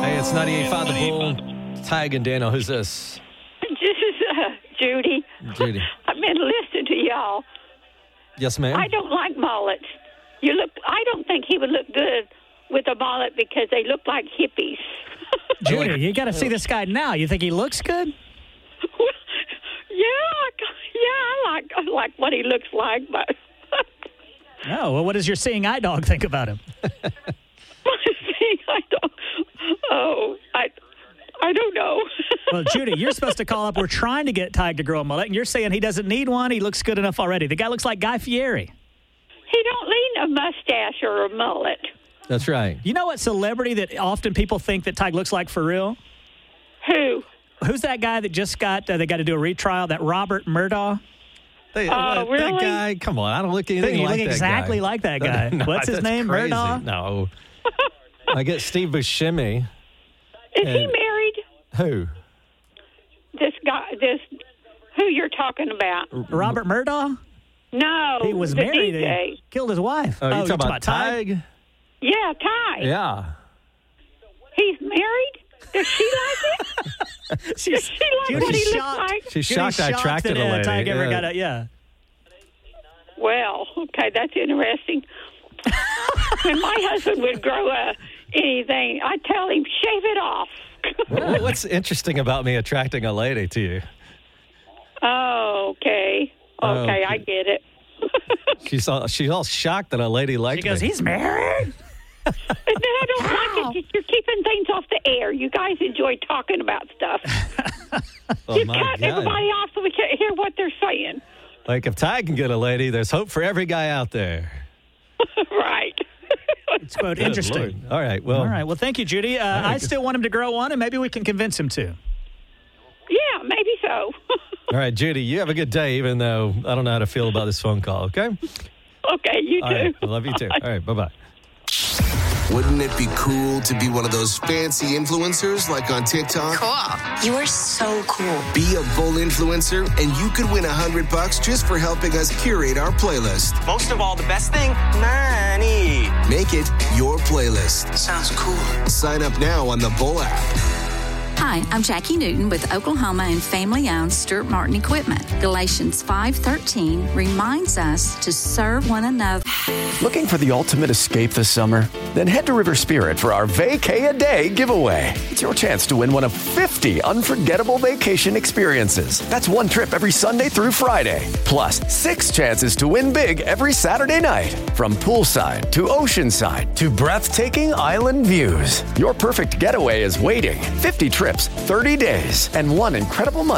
Hey, it's 98.5 The Bull. Tig and Daniel. Who's this? This is Judy. Judy. I've been listening to y'all. Yes, ma'am? I don't like mullets. I don't think he would look good with a mullet because they look like hippies. Judy, you got to see this guy now. You think he looks good? I like what he looks like, but... Oh, well, what does your seeing eye dog think about him? I don't know. Well, Judy, you're supposed to call up. We're trying to get Tig to grow a mullet, and you're saying he doesn't need one. He looks good enough already. The guy looks like Guy Fieri. He don't need a mustache or a mullet. That's right. You know what celebrity that often people think that Tig looks like for real? Who? Who's that guy that just got, they got to do a retrial, that Robert Murdaugh? Really? That guy, come on. I don't look anything You like look that exactly guy. like that guy. No, What's his that's name? crazy. Murdaugh? No. I get Steve Buscemi. Is he married? Who? This guy, who you're talking about? Robert Murdaugh? No. He was the married. DJ. He killed his wife. Oh, you talking about Tig? Yeah, Tig. Yeah. He's married? Does she like it? Does she like what he looks like? She's shocked I attracted a lady. Tig ever got a, Well, okay, that's interesting. When my husband would grow anything, I'd tell him, shave it off. Well, what's interesting about me attracting a lady to you? Oh, okay. Okay, I get it. She's all shocked that a lady liked She goes, me. he's married? And then I don't like it. You're keeping things off the air. You guys enjoy talking about stuff. You cut everybody off so we can't hear what they're saying. Like, if Tig can get a lady, there's hope for every guy out there. Right. It's quote interesting. Lord. All right. Well, thank you, Judy. I still want him to grow one, and maybe we can convince him to. Yeah, maybe so. All right, Judy, you have a good day, even though I don't know how to feel about this phone call, okay? Okay, you too. All right, I love you too. All right, bye-bye. Wouldn't it be cool to be one of those fancy influencers like on TikTok? Cool. You are so cool. Be a Bull influencer, and you could win $100 just for helping us curate our playlist. Most of all, the best thing, money. Make it your playlist. Sounds cool. Sign up now on the Bull app. Hi, I'm Jackie Newton with Oklahoma and family-owned Stuart Martin Equipment. Galatians 5:13 reminds us to serve one another. Looking for the ultimate escape this summer? Then head to River Spirit for our Vacay-A-Day giveaway. It's your chance to win one of 50 unforgettable vacation experiences. That's one trip every Sunday through Friday. Plus, 6 chances to win big every Saturday night. From poolside to oceanside to breathtaking island views. Your perfect getaway is waiting. 50 trips, 30 days, and one incredible month.